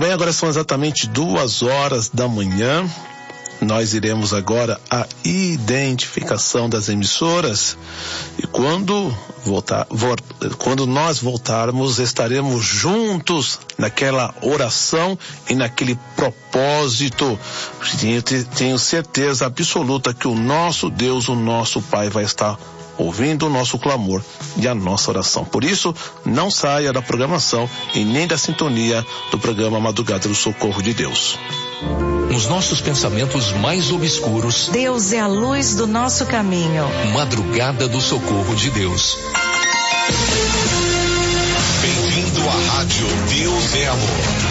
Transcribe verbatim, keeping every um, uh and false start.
bem, agora são exatamente duas horas da manhã. Nós iremos agora à identificação das emissoras e quando voltar, quando nós voltarmos, estaremos juntos naquela oração e naquele propósito. Tenho certeza absoluta que o nosso Deus, o nosso Pai, vai estar ouvindo o nosso clamor e a nossa oração. Por isso, não saia da programação e nem da sintonia do programa Madrugada do Socorro de Deus. Nos nossos pensamentos mais obscuros, Deus é a luz do nosso caminho. Madrugada do Socorro de Deus. Bem-vindo à Rádio Deus é Amor.